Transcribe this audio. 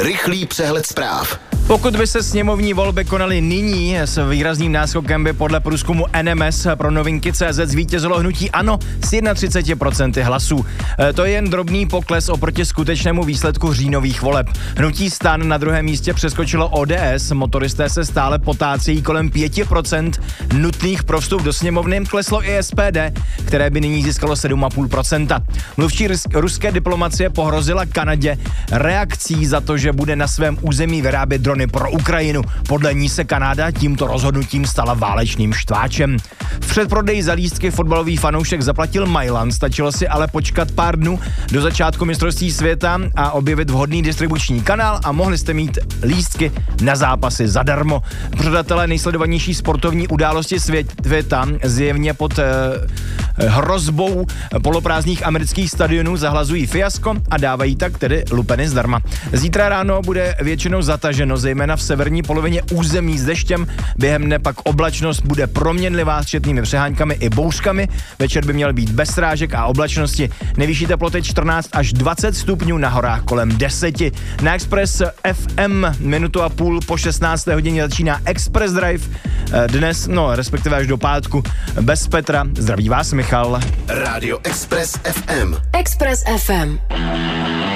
Rychlý přehled zpráv. Pokud by se sněmovní volby konaly nyní, s výrazným náskokem by podle průzkumu NMS pro Novinky.cz zvítězilo hnutí ANO s 31% hlasů. To je jen drobný pokles oproti skutečnému výsledku říjnových voleb. Hnutí STAN na druhém místě přeskočilo ODS, motoristé se stále potácejí kolem 5% nutných pro vstup do sněmovny, kleslo i SPD, které by nyní získalo 7,5%. Mluvčí ruské diplomacie pohrozila Kanadě reakcí za to, že bude na svém území vyrábět drony pro Ukrajinu. Podle ní se Kanada tímto rozhodnutím stala válečným štváčem. V předprodeji za lístky fotbalový fanoušek zaplatil Mailand, stačilo si ale počkat pár dnů do začátku mistrovství světa a objevit vhodný distribuční kanál a mohli jste mít lístky na zápasy zadarmo. Pořadatelé nejsledovanější sportovní události světa zjevně pod hrozbou poloprázdných amerických stadionů zahlazují fiasko a dávají tak tedy lupeny zdarma. Zítra ráno bude většinou zataženo, zejména v severní polovině území s deštěm. Během dne pak oblačnost bude proměnlivá s četnými přeháňkami i bouřkami. Večer by měl být bez srážek a oblačnosti. Nejvyšší teploty 14 až 20 stupňů, na horách kolem 10. Na Express FM minutu a půl po 16. hodině začíná Express Drive. Dnes, respektive až do pátku, bez Petra. Zdraví vás Michal. Rádio Express FM. Express FM.